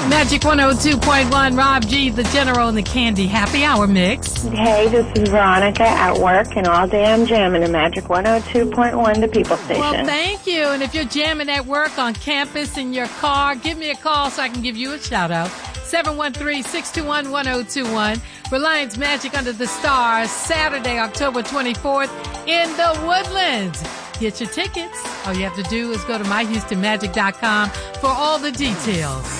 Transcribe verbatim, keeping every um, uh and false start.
Magic one oh two point one, Rob G, the General, and the Candy Happy Hour Mix. Hey, this is Veronica at work, and all day I'm jamming to Magic one oh two point one, the People Station. Well, thank you. And if you're jamming at work, on campus, in your car, give me a call so I can give you a shout-out. seven one three, six two one, one oh two one. Reliance Magic Under the Stars, Saturday, October twenty-fourth, in the Woodlands. Get your tickets. All you have to do is go to my houston magic dot com for all the details.